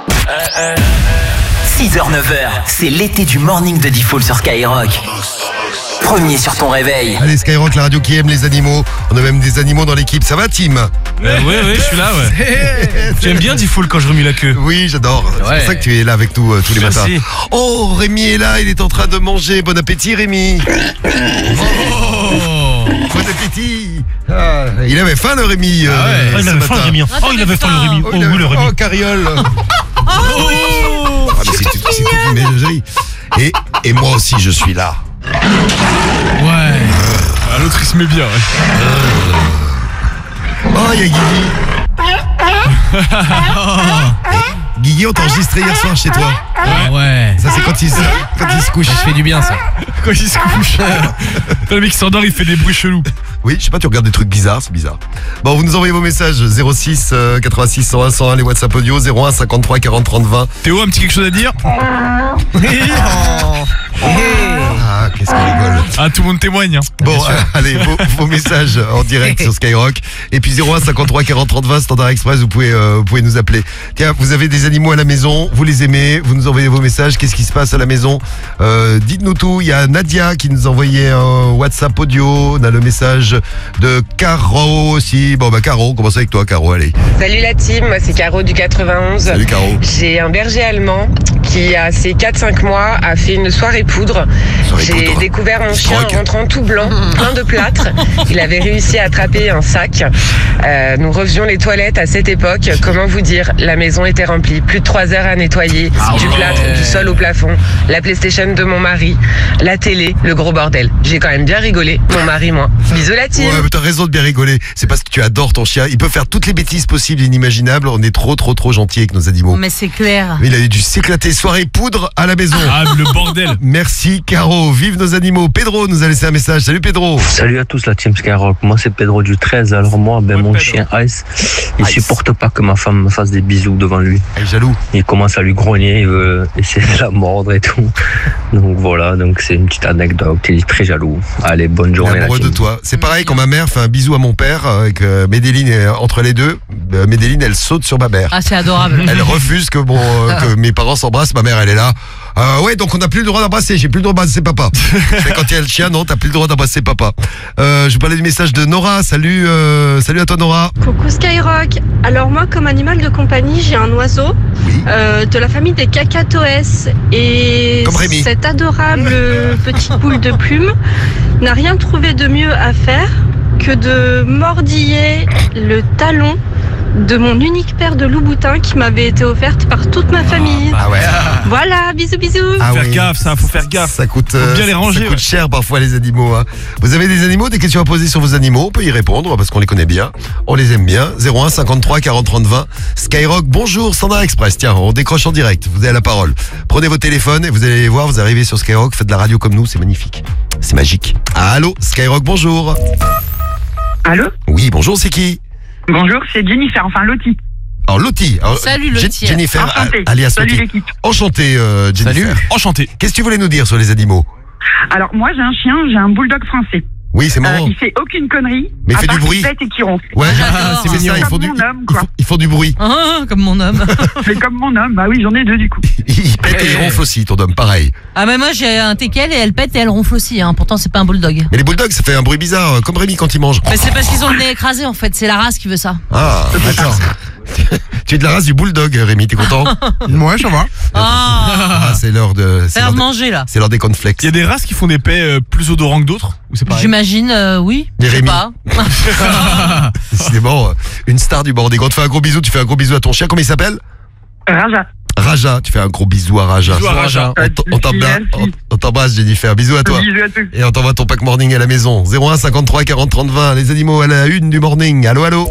6h-9h, c'est l'été du morning de Diffoul sur Skyrock. Premier sur ton réveil. Allez, Skyrock, la radio qui aime les animaux. On a même des animaux dans l'équipe. Ça va, Tim? Ouais, je suis là, ouais. J'aime bien Diffoul quand je remue la queue. Oui, j'adore. C'est Ouais. pour ça que tu es là avec nous tous les matins. Merci. Oh, Rémi est là, il est en train de manger. Bon appétit, Rémi. Oh. Bon appétit. Ah, il avait faim, le Rémi. ouais. ce Il avait faim, matin. le Rémi. Oh, il avait faim, le Rémi. Oh, Oh, il avait- oui, le Rémi. oh, carriole. Oh. Ah, mais c'est toute une ménagerie. Et moi aussi, je suis là. Ouais. Ah, l'autre, il se met bien, ouais. Oh, il y a Guigui. Guigui, on t'a enregistré hier soir chez toi. Ouais. Ça, c'est quand il se couche. Ça fait du bien, ça. Quand il se couche. Le mec qui s'endort, il fait des bruits chelous. Oui, je sais pas, tu regardes des trucs bizarres, c'est bizarre. Bon, vous nous envoyez vos messages 06 86 101 101, les WhatsApp audio 01 53 40 30 20. Théo, un petit quelque chose à dire? Ah, qu'est-ce qu'on rigole. Ah, tout le monde témoigne. Hein. Bon, allez, vos messages en direct sur Skyrock. Et puis 01 53 40 30 20, Standard Express, vous pouvez nous appeler. Tiens, vous avez des animaux à la maison, vous les aimez, vous nous envoyez vos messages, qu'est-ce qui se passe à la maison? Dites-nous tout. Il y a Nadia qui nous envoyait un WhatsApp audio. On a le message de Caro aussi. Bon, bah Caro, on commence avec toi, Caro, allez. Salut la team, moi c'est Caro du 91. Salut, Caro. J'ai un berger allemand qui, à ses 4-5 mois, a fait une soirée poudre. Soirée J'ai poudre. découvert mon chien Stroke. en rentrant tout blanc, plein de plâtre. Il avait réussi à attraper un sac. Nous refaisions les toilettes à cette époque. Comment vous dire, la maison était remplie. Plus de 3 heures à nettoyer. Du plâtre, du sol au plafond. La PlayStation de mon mari. La télé, le gros bordel. J'ai quand même bien rigolé, mon mari, moi. Bisous la team. Ouais, mais t'as raison de bien rigoler. C'est parce que tu adores ton chien. Il peut faire toutes les bêtises possibles et inimaginables. On est trop gentils avec nos animaux. Mais c'est clair. Mais il a dû s'éclater. Soirée poudre à la maison. Ah, le bordel. Merci, Caro. Vive nos animaux. Pedro nous a laissé un message. Salut, Pedro. Salut à tous la team Skyrock, moi c'est Pedro du 13, alors moi Ouais, mon Pedro. chien Ice, il Ice. supporte pas que ma femme me fasse des bisous devant lui, Elle est jaloux. il commence à lui grogner, il veut essayer de la mordre et tout, donc voilà, donc c'est une petite anecdote, il est très jaloux. Allez, bonne Il est journée la amoureux de team. toi. C'est pareil quand ma mère fait un bisou à mon père avec Médéline entre les deux. Médéline, elle saute sur ma mère. Ah, c'est adorable. Elle refuse que mes parents s'embrassent. Ma mère, elle est là. Ouais, donc on n'a plus le droit d'embrasser. J'ai plus le droit d'embrasser papa. Mais quand il y a le chien, non, t'as plus le droit d'embrasser papa. Je vous parlais du message de Nora. Salut à toi, Nora. Coucou Skyrock. Alors moi, comme animal de compagnie, j'ai un oiseau Oui. de la famille des cacatoès. Et Comme Rémi. cette adorable petite boule de plumes n'a rien trouvé de mieux à faire que de mordiller le talon de mon unique paire de loup-boutins qui m'avait été offerte par toute ma famille. Ah ouais. Voilà, bisous bisous. Ah Faut faire oui. gaffe, ça, faut faire gaffe. Ça coûte, bien les ranger, ça coûte ouais. cher parfois les animaux. Hein. Vous avez des animaux, des questions à poser sur vos animaux, on peut y répondre parce qu'on les connaît bien, on les aime bien. 01 53 40 30 20. Skyrock, bonjour, Standard Express. Tiens, on décroche en direct, vous avez la parole. Prenez vos téléphones et vous allez voir, vous arrivez sur Skyrock, faites de la radio comme nous, c'est magnifique. C'est magique. Allô, Skyrock, bonjour. Allô? Oui, bonjour, c'est qui? Bonjour, c'est Jennifer, enfin Lottie. Alors Lottie. Alors, Salut, Lottie. Jennifer, Enchantée. alias Salut Lottie. l'équipe. Enchanté, Jennifer. Salut. Enchanté. Qu'est-ce que tu voulais nous dire sur les animaux? Alors moi j'ai un chien, j'ai un bulldog français. Oui, c'est marrant. Il fait aucune connerie. Mais il à fait part du bruit. qu'il pète et qui ronfle. Ouais, j'adore. c'est ça, Comme mon homme, quoi. ils font du bruit. Ah, comme mon homme. C'est comme mon homme. Bah oui, j'en ai deux du coup. Il pète et il ronfle aussi, ton homme, pareil. Ah, mais moi j'ai un teckel et elle pète et elle ronfle aussi. Hein. Pourtant, c'est pas un bulldog. Mais les bulldogs, ça fait un bruit bizarre, comme Rémi quand il mange. Mais c'est parce qu'ils ont le nez écrasé en fait. C'est la race qui veut ça. Ah, d'accord. Tu es de la race du bulldog, Rémi, t'es content? Ouais, ça va. Ah, Ah, c'est l'heure de. C'est faire l'heure de de- manger là. c'est l'heure des cornflakes. Il y a des races qui font des paix plus odorants que d'autres? Ou c'est pareil? J'imagine, oui. Les Je sais Rémi. pas. Décidément, une star du bordel. Quand tu fais un gros bisou, tu fais un gros bisou à ton chien. Comment il s'appelle? Raja. Raja. Tu fais un gros bisou à Raja. Bisous à Raja. On t'embrasse, Jennifer. Bisous à toi. Bisous à tous. Et on t'envoie ton pack morning à la maison. 01 53 40 30 20. Les animaux à la une du morning. Allô, allô.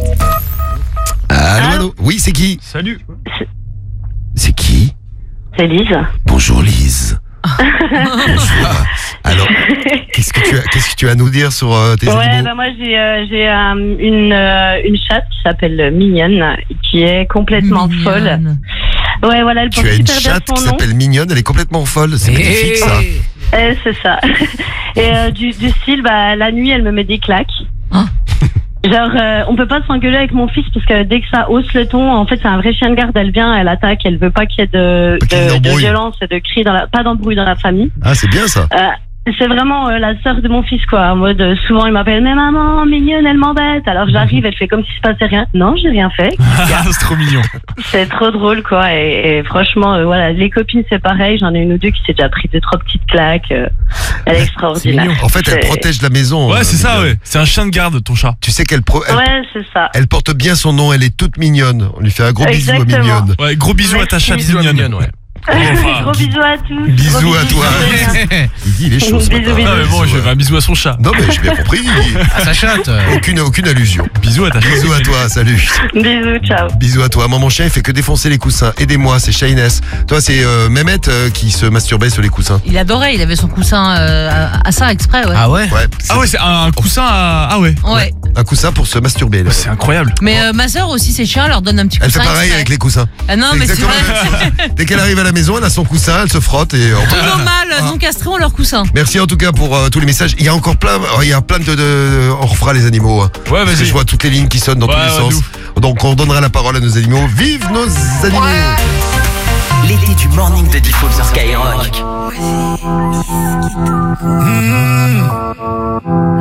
Allô. Oui, c'est qui? Salut. C'est qui? C'est Lise. Bonjour Lise. Bonjour. Alors, qu'est-ce que tu as à nous dire sur tes Ouais, animaux? bah moi j'ai une chatte qui s'appelle Mignonne, qui est complètement folle. Mignonne. Ouais, voilà, elle Tu porte as une super bien chatte son qui nom. s'appelle Mignonne, elle est complètement folle, c'est magnifique ça. C'est ça. Et du style, bah la nuit, elle me met des claques. Hein Genre, on peut pas s'engueuler avec mon fils parce que dès que ça hausse le ton, en fait, c'est un vrai chien de garde. Elle vient, elle attaque, elle veut pas qu'il y ait de violence et de cris pas d'embrouille dans la famille. Ah, c'est bien ça. C'est vraiment la sœur de mon fils, quoi. En mode, souvent, il m'appelle, mais maman, mignonne, elle m'embête. Alors j'arrive, elle fait comme s'il se passait rien. Non, j'ai rien fait. C'est trop mignon. C'est trop drôle, quoi. Et franchement, voilà, les copines, c'est pareil. J'en ai une ou deux qui s'est déjà pris 2-3 petites claques. Elle est extraordinaire. En fait, elle protège la maison. Ouais, c'est ça, ouais. C'est un chien de garde, ton chat. Tu sais qu'elle ouais, c'est ça. Elle porte bien son nom, elle est toute mignonne. On lui fait un gros bisou à Mignonne. Ouais, gros bisous à ta chatte mignonne. Ouais. Gros bisous à tous. Bisous à toi. Il dit les choses. Bisous, Ah, mais bon, je vais un bisou à son chat. Non, mais j'ai bien compris. À sa chatte. Aucune allusion. Bisous à ta chatte. Bisous à toi, salut. Bisous, ciao. Bisous à toi. Moi, mon chien, il fait que défoncer les coussins. Aidez-moi, c'est Shayness. Toi, c'est Mehmet qui se masturbait sur les coussins. Il adorait, il avait son coussin à ça exprès, ouais. Ah ouais. Ah ouais, c'est un coussin à... Ah ouais. Ouais. Un coussin pour se masturber. Là. C'est incroyable. Mais ma sœur aussi, ses chiens leur donne un petit Elle coussin. fait pareil exprès. avec les coussins. Ah non, mais c'est exactement vrai. la même chose. Dès qu'elle arrive à la maison, elle a son coussin, elle se frotte et Tout nos mâles non castrés ont leur coussin. Merci en tout cas pour tous les messages. Il y a encore plein de on refera les animaux. Hein. Ouais, Parce que vas-y. je vois toutes les lignes qui sonnent dans tous les sens. Donc on donnera la parole à nos animaux. Vive nos animaux. L'été du morning de Diffoul sur Skyrock.